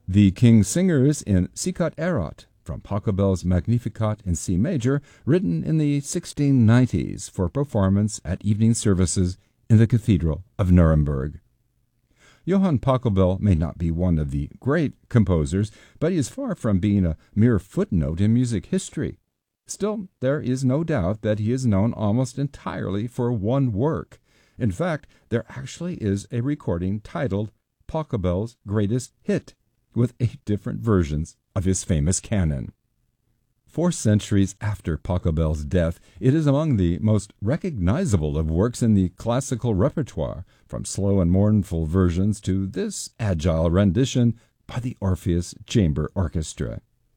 The King Singers in Sicut Erat, from Pachelbel's Magnificat in C major, written in the 1690s for performance at evening services in the Cathedral of Nuremberg. Johann Pachelbel may not be one of the great composers, but he is far from being a mere footnote in music history. Still, there is no doubt that he is known almost entirely for one work. In fact, there actually is a recording titled Pachelbel's Greatest Hit, with 8 different versions of his famous canon. 4 centuries after Pachelbel's death, it is among the most recognizable of works in the classical repertoire, from slow and mournful versions to this agile rendition by the Orpheus Chamber Orchestra.